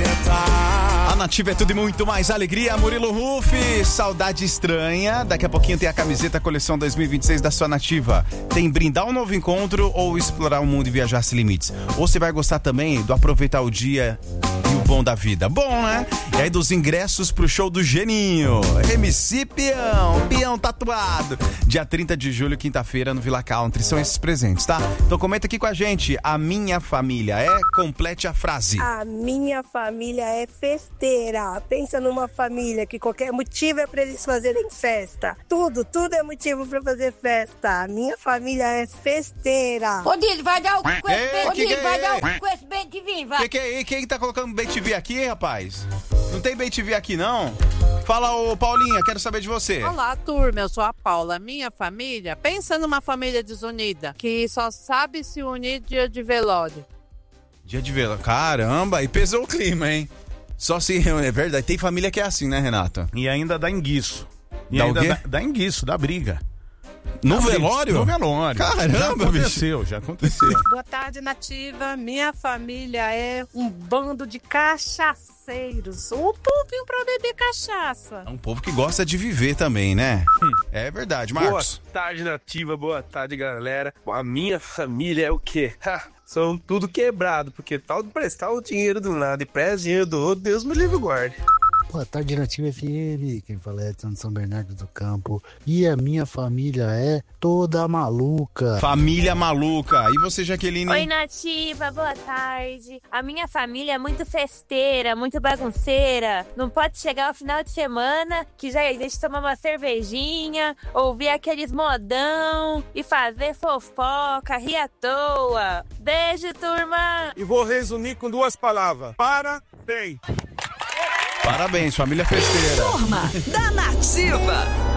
tentar. A Nativa é tudo e muito mais alegria. Murilo Ruff, saudade estranha. Daqui a pouquinho tem a camiseta coleção 2026 da sua Nativa. Tem brindar um novo encontro ou explorar o mundo e viajar sem limites. Ou você vai gostar também do aproveitar o dia e o bom da vida. Bom, né? E aí dos ingressos pro show do Geninho. MC Peão tatuado. Dia 30 de julho, quinta-feira, no Villa Country. São esses presentes, tá? Então comenta aqui com a gente. A minha família é... Complete a frase. A minha família é festeira. Pensa numa família que qualquer motivo é pra eles fazerem festa. Tudo é motivo pra fazer festa. A minha família é festeira. Ô, Dili, vai dar o conhecimento de vir, vai. Quem tá colocando Bem TV aqui, rapaz? Não tem Bem TV aqui, não? Fala, ô Paulinha, quero saber de você. Olá, turma, eu sou a Paula. Minha família, pensa numa família desunida, que só sabe se unir dia de velório. Dia de velório. Caramba, e pesou o clima, hein? Só se... É verdade, tem família que é assim, né, Renato? E ainda dá enguiço. E dá ainda o quê? dá enguiço, dá briga. No velório? No velório. Caramba, já aconteceu. Boa tarde, Nativa. Minha família é um bando de cachaceiros. Um povinho pra beber cachaça. É um povo que gosta de viver também, né? É verdade, Marcos. Boa tarde, Nativa. Boa tarde, galera. A minha família é o quê? São tudo quebrado, porque tal de prestar o dinheiro de um lado e presta dinheiro do outro, Deus me livre e guarde. Boa tarde, Nativa FM, quem fala é Edson de São Bernardo do Campo. E a minha família é toda maluca. Família maluca. E você, Jaqueline? Oi, Nativa, boa tarde. A minha família é muito festeira, muito bagunceira. Não pode chegar ao final de semana que já existe tomar uma cervejinha, ouvir aqueles modão e fazer fofoca, rir à toa. Beijo, turma! E vou resumir com duas palavras. Parabéns! Parabéns, família festeira. Turma da Nativa.